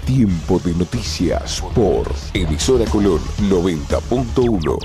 Tiempo de noticias por Emisora Colón 90.1.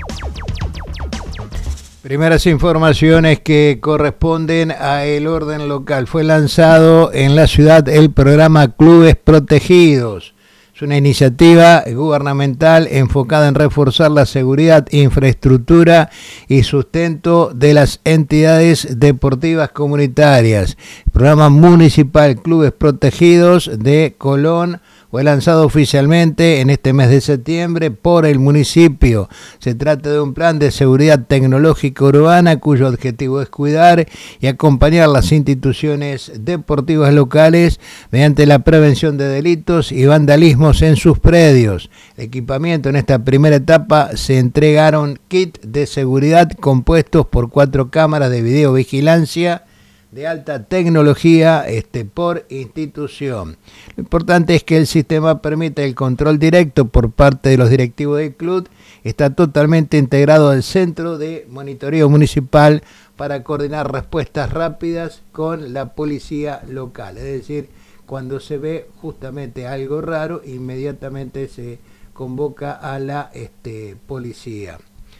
Primeras informaciones que corresponden a el orden local. Fue lanzado en la ciudad el programa Clubes Protegidos. Es una iniciativa gubernamental enfocada en reforzar la seguridad, infraestructura y sustento de las entidades deportivas comunitarias. El programa municipal Clubes Protegidos de Colón fue lanzado oficialmente en este mes de septiembre por el municipio. Se trata de un plan de seguridad tecnológica urbana cuyo objetivo es cuidar y acompañar las instituciones deportivas locales mediante la prevención de delitos y vandalismos en sus predios. El equipamiento en esta primera etapa se entregaron kits de seguridad compuestos por 4 cámaras de videovigilancia de alta tecnología por institución. Lo importante es que el sistema permite el control directo por parte de los directivos del club. Está totalmente integrado al centro de monitoreo municipal para coordinar respuestas rápidas con la policía local. Es decir, cuando se ve justamente algo raro, inmediatamente se convoca a la policía.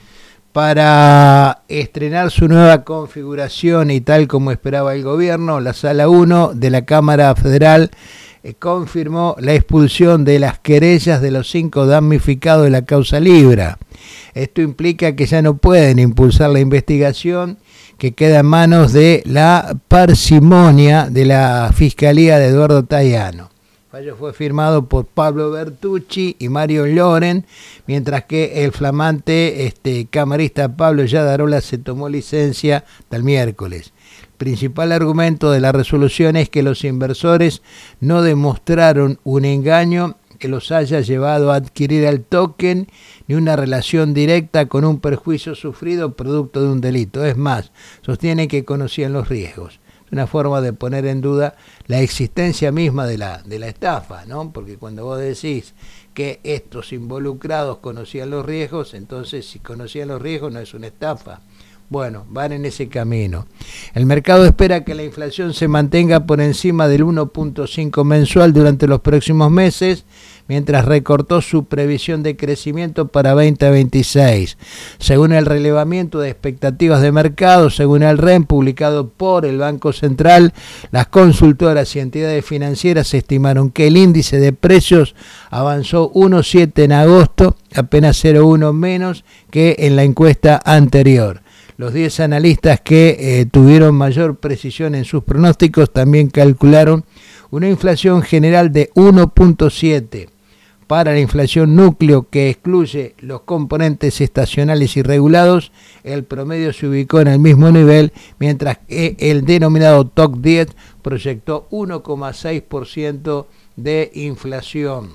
Para estrenar su nueva configuración y tal como esperaba el gobierno, la Sala 1 de la Cámara Federal confirmó la expulsión de las querellas de los 5 damnificados de la causa Libra. Esto implica que ya no pueden impulsar la investigación que queda en manos de la parsimonia de la Fiscalía de Eduardo Tayano. El fallo fue firmado por Pablo Bertucci y Mario Loren, mientras que el flamante camarista Pablo Yadarola se tomó licencia hasta el miércoles. El principal argumento de la resolución es que los inversores no demostraron un engaño que los haya llevado a adquirir el token ni una relación directa con un perjuicio sufrido producto de un delito. Es más, sostienen que conocían los riesgos. Una forma de poner en duda la existencia misma de la estafa, ¿no? Porque cuando vos decís que estos involucrados conocían los riesgos, entonces si conocían los riesgos no es una estafa. Bueno, van en ese camino. El mercado espera que la inflación se mantenga por encima del 1.5 mensual durante los próximos meses, mientras recortó su previsión de crecimiento para 2026. Según el relevamiento de expectativas de mercado, según el REM publicado por el Banco Central, las consultoras y entidades financieras estimaron que el índice de precios avanzó 1,7 en agosto, apenas 0,1 menos que en la encuesta anterior. Los 10 analistas que tuvieron mayor precisión en sus pronósticos también calcularon una inflación general de 1.7. Para la inflación núcleo, que excluye los componentes estacionales y regulados, el promedio se ubicó en el mismo nivel, mientras que el denominado TOC 10 proyectó 1,6% de inflación.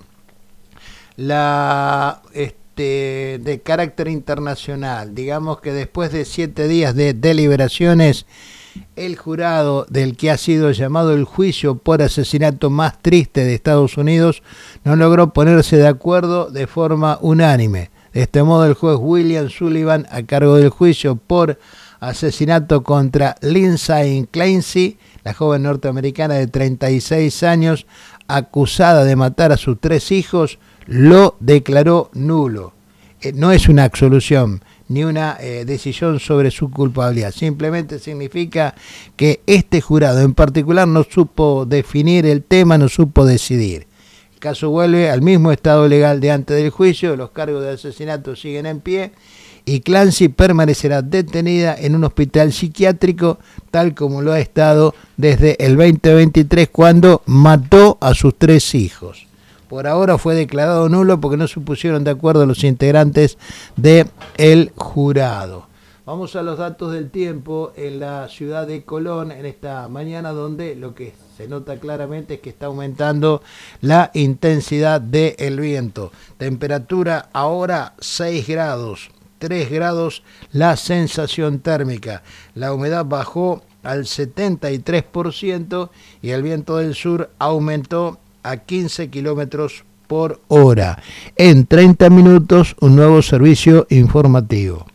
De carácter internacional, digamos que después de 7 días de deliberaciones, el jurado del que ha sido llamado el juicio por asesinato más triste de Estados Unidos no logró ponerse de acuerdo de forma unánime. De este modo, el juez William Sullivan, a cargo del juicio por asesinato contra Lindsay Clancy, la joven norteamericana de 36 años, acusada de matar a sus 3 hijos, lo declaró nulo. No es una absolución ni una decisión sobre su culpabilidad. Simplemente significa que este jurado en particular no supo definir el tema, no supo decidir. El caso vuelve al mismo estado legal de antes del juicio. Los cargos de asesinato siguen en pie y Clancy permanecerá detenida en un hospital psiquiátrico tal como lo ha estado desde el 2023, cuando mató a sus 3 hijos. Por ahora fue declarado nulo porque no se pusieron de acuerdo los integrantes del jurado. Vamos a los datos del tiempo en la ciudad de Colón en esta mañana, donde lo que se nota claramente es que está aumentando la intensidad del viento. Temperatura ahora 6 grados, 3 grados la sensación térmica. La humedad bajó al 73% y el viento del sur aumentó a 15 kilómetros por hora. En 30 minutos, un nuevo servicio informativo.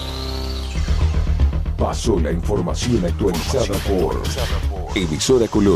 Pasó la información actualizada por Emisora Colón.